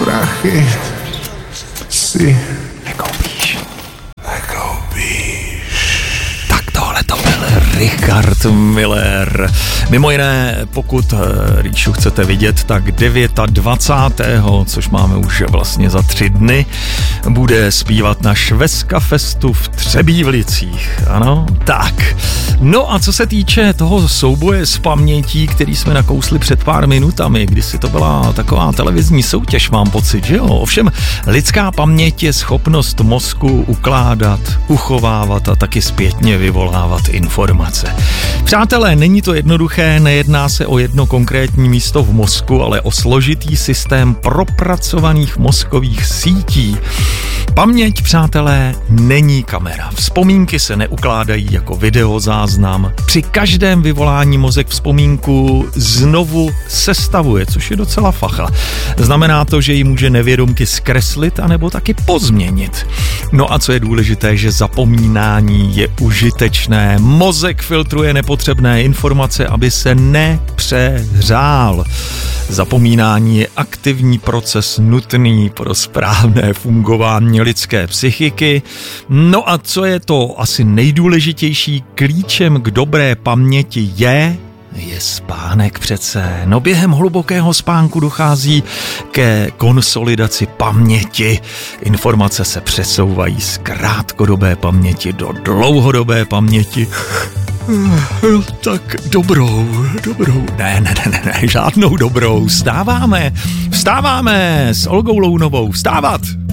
prachy si nekoupíš. Tak tohle to byl Richard Miller. Mimo jiné, pokud Ríšu chcete vidět, tak 29., což máme už vlastně za 3 dny, bude zpívat na Švestka Festu v Třebívlicích. Ano, tak. No a co se týče toho souboje s pamětí, který jsme nakousli před pár minutami, kdysi to byla taková televizní soutěž, mám pocit, že jo? Ovšem, lidská paměť je schopnost mozku ukládat, uchovávat a taky zpětně vyvolávat informace. Přátelé, není to jednoduché, nejedná se o jedno konkrétní místo v mozku, ale o složitý systém propracovaných mozkových sítí. Paměť, přátelé, není kamera. Vzpomínky se neukládají jako videozáznam. Při každém vyvolání mozek vzpomínku znovu sestavuje, což je docela facha. Znamená to, že ji může nevědomky zkreslit anebo taky pozměnit. No a co je důležité, že zapomínání je užitečné. Mozek filtruje nepotřebné informace, aby se nepřehřál. Zapomínání je aktivní proces nutný pro správné fungování lidské psychiky. No a co je to asi nejdůležitější, klíčem k dobré paměti je spánek přece. No během hlubokého spánku dochází ke konsolidaci paměti. Informace se přesouvají z krátkodobé paměti do dlouhodobé paměti. Tak dobrou. Ne, žádnou dobrou. Vstáváme s Olgou Lounovou. Vstávat!